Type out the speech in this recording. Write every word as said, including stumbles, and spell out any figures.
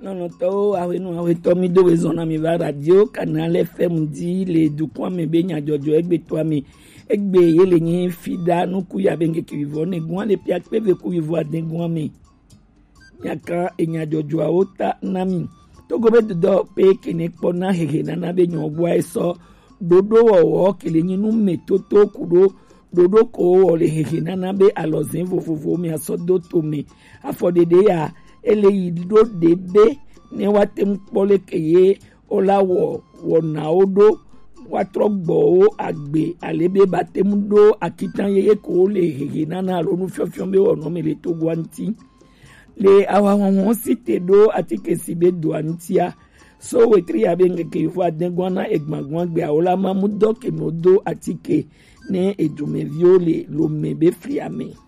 Non, non, to awe no awe to mi do we zona mi va radio canal F M di le du kwa me be nya jojo egbe to mi egbe yele nyi fida no ku ya benge ki vivo ne gwan le pia pe ve ku vivo aden gwan mi nyaka enya jojo aota nami to go be do pe kini pona hehe na na be nyo bwa eso dodo wo kile nyi nu metoto kudo dodo ko o le hehe na na be alozin fofofo mi aso do to mi afodede ya ele do debe ne watem pole keye olawo wona odo watrogbo agbe alebe batem do akitan yeye ko le hehe na na ronu fiofio be wono me le to gwanti le awa won site do atike sibe do antia so we tri abenge ke fo adengwana egbagwan gbe aola mamudo ke modo atike ne edume viole lo mebe friame